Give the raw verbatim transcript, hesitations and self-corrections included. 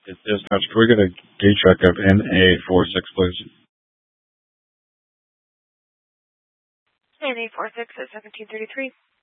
It's dispatch. Can we get a gate check of N A forty-six, please? N A forty-six at seventeen thirty-three.